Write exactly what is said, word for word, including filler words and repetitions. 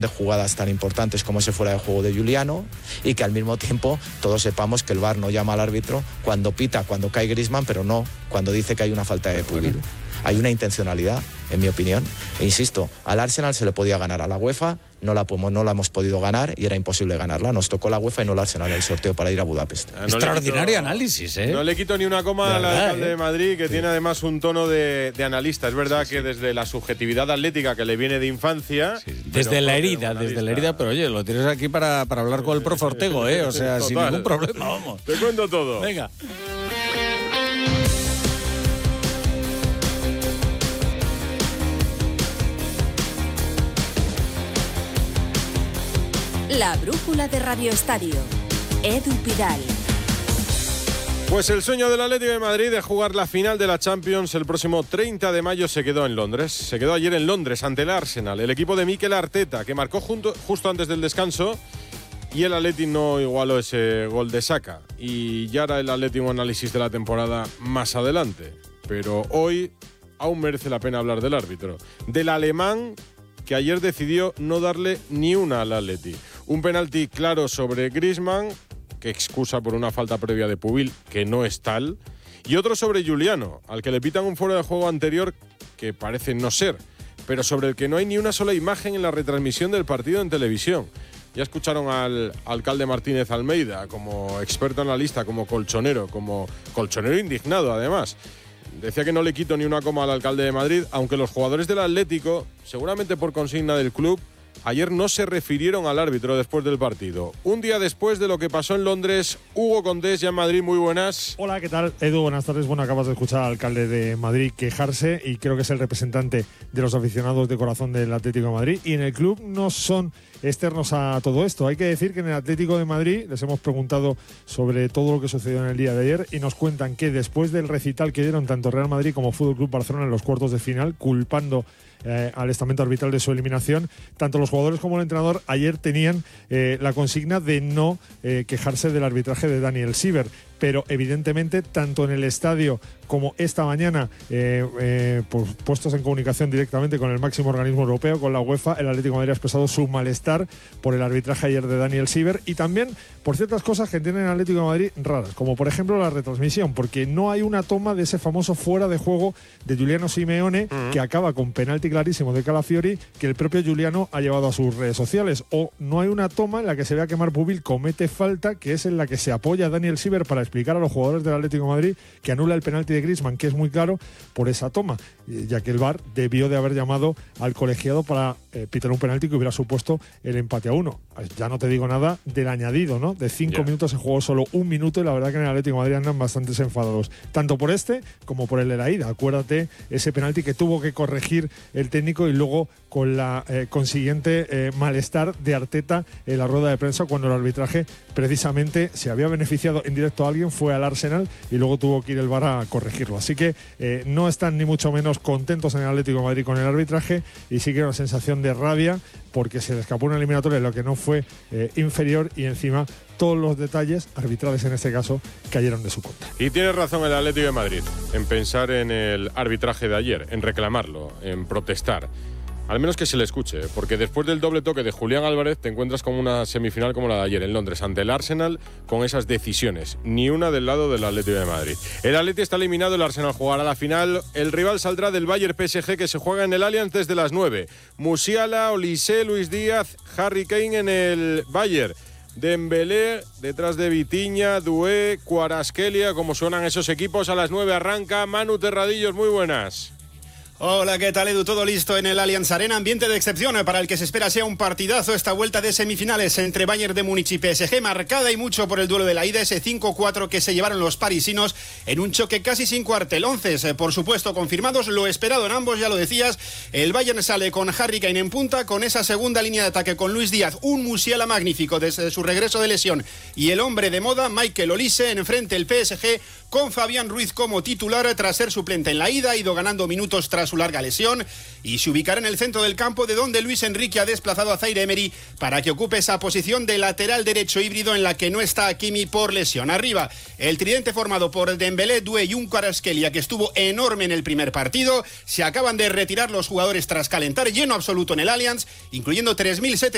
de jugadas tan importantes como ese fuera de juego de Giuliano, y que al mismo tiempo todos sepamos que el V A R no llama al árbitro cuando pita, cuando cae Griezmann, pero no cuando dice que hay una falta de Pubil. Hay una intencionalidad, en mi opinión, e insisto, al Arsenal se le podía ganar, a la UEFA no la, no la hemos podido ganar y era imposible ganarla. Nos tocó la UEFA y no el Arsenal en el sorteo para ir a Budapest. No Extraordinario quito, análisis, ¿eh? No le quito ni una coma al alcalde ¿eh? de Madrid, que sí. tiene además un tono de, de analista. Es verdad sí, sí. que desde la subjetividad atlética que le viene de infancia... Sí, sí. Desde la herida, desde la herida, pero oye, lo tienes aquí para, para hablar con el profe Ortego, ¿eh? O sea, Total. sin ningún problema, vamos. Te cuento todo. Venga. La brújula de Radio Estadio. Edu Pidal. Pues el sueño del Atlético de Madrid de jugar la final de la Champions el próximo treinta de mayo se quedó en Londres. Se quedó ayer en Londres ante el Arsenal, el equipo de Mikel Arteta, que marcó junto, justo antes del descanso, y el Atlético no igualó ese gol de Saka. Y ya hará el Atlético un análisis de la temporada más adelante. Pero hoy aún merece la pena hablar del árbitro, del alemán que ayer decidió no darle ni una al Atleti. Un penalti claro sobre Griezmann, que excusa por una falta previa de Pubil, que no es tal, y otro sobre Giuliano, al que le pitan un fuera de juego anterior que parece no ser, pero sobre el que no hay ni una sola imagen en la retransmisión del partido en televisión. Ya escucharon al alcalde Martínez Almeida como experto analista, como colchonero, como colchonero indignado además. Decía que no le quito ni una coma al alcalde de Madrid, aunque los jugadores del Atlético, seguramente por consigna del club, ayer no se refirieron al árbitro después del partido. Un día después de lo que pasó en Londres, Hugo Condés, ya en Madrid, muy buenas. Hola, ¿qué tal? Edu, buenas tardes. Bueno, acabas de escuchar al alcalde de Madrid quejarse y creo que es el representante de los aficionados de corazón del Atlético de Madrid. Y en el club no son externos a todo esto. Hay que decir que en el Atlético de Madrid les hemos preguntado sobre todo lo que sucedió en el día de ayer y nos cuentan que después del recital que dieron tanto Real Madrid como Fútbol Club Barcelona en los cuartos de final, culpando Eh, al estamento arbitral de su eliminación, tanto los jugadores como el entrenador ayer tenían eh, la consigna de no eh, quejarse del arbitraje de Daniel Siever, pero evidentemente tanto en el estadio como esta mañana eh, eh, pues, puestos en comunicación directamente con el máximo organismo europeo, con la UEFA, el Atlético de Madrid ha expresado su malestar por el arbitraje ayer de Daniel Siever y también por ciertas cosas que entienden el Atlético de Madrid raras, como por ejemplo la retransmisión, porque no hay una toma de ese famoso fuera de juego de Giuliano Simeone uh-huh. que acaba con penalti clarísimo de Calafiori, que el propio Giuliano ha llevado a sus redes sociales, o no hay una toma en la que se vea que Marc Pubil comete falta, que es en la que se apoya a Daniel Siever para explicar a los jugadores del Atlético de Madrid que anula el penalti de Griezmann, que es muy claro, por esa toma, ya que el V A R debió de haber llamado al colegiado para eh, pitar un penalti que hubiera supuesto el empate a uno. Ya no te digo nada del añadido, ¿no? De cinco yeah. minutos se jugó solo un minuto y la verdad que en el Atlético de Madrid andan bastante enfadados, tanto por este como por el de la ida. Acuérdate ese penalti que tuvo que corregir el técnico y luego con la eh, consiguiente eh, malestar de Arteta en la rueda de prensa cuando el arbitraje precisamente se había beneficiado en directo a alguien, fue al Arsenal y luego tuvo que ir el V A R a corregirlo. Así que eh, no están ni mucho menos contentos en el Atlético de Madrid con el arbitraje y sí que una sensación de rabia porque se le escapó una eliminatoria en lo que no fue eh, inferior y encima todos los detalles arbitrales en este caso cayeron de su contra. Y tiene razón el Atlético de Madrid en pensar en el arbitraje de ayer, en reclamarlo, en protestar. Al menos que se le escuche, porque después del doble toque de Julián Álvarez te encuentras con una semifinal como la de ayer en Londres ante el Arsenal con esas decisiones, ni una del lado del Atlético de Madrid. El Atlético está eliminado, el Arsenal jugará la final, el rival saldrá del Bayern P S G que se juega en el Allianz desde las nueve. Musiala, Olise, Luis Díaz, Harry Kane en el Bayern. Dembélé detrás de Vitinha, Doué, Kvaratskhelia, como suenan esos equipos. A las nueve arranca Manu Terradillos, muy buenas. Hola, ¿qué tal, Edu? Todo listo en el Allianz Arena. Ambiente de excepción para el que se espera sea un partidazo esta vuelta de semifinales entre Bayern de Múnich y P S G, marcada y mucho por el duelo de la ida, ese cinco cuatro que se llevaron los parisinos en un choque casi sin cuartel. Once, por supuesto, confirmados, lo esperado en ambos, ya lo decías. El Bayern sale con Harry Kane en punta, con esa segunda línea de ataque con Luis Díaz, un Musiala magnífico desde su regreso de lesión, y el hombre de moda, Michael Olise, enfrente el P S G, con Fabián Ruiz como titular tras ser suplente en la ida, ha ido ganando minutos tras su larga lesión y se ubicará en el centro del campo, de donde Luis Enrique ha desplazado a Zaire Emery para que ocupe esa posición de lateral derecho híbrido en la que no está Hakimi por lesión. Arriba, el tridente formado por Dembélé, Doué y un Kvaratskhelia que estuvo enorme en el primer partido. Se acaban de retirar los jugadores tras calentar lleno absoluto en el Allianz, incluyendo tres mil setecientos